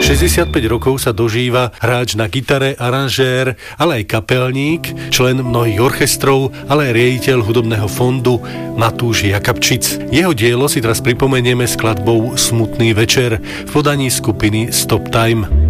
65 rokov sa dožíva hráč na gitare, aranžér, ale aj kapelník, člen mnohých orchestrov, ale aj riaditeľ hudobného fondu Matúš Jakabčic. Jeho dielo si teraz pripomenieme skladbou Smutný večer v podaní skupiny Stop Time.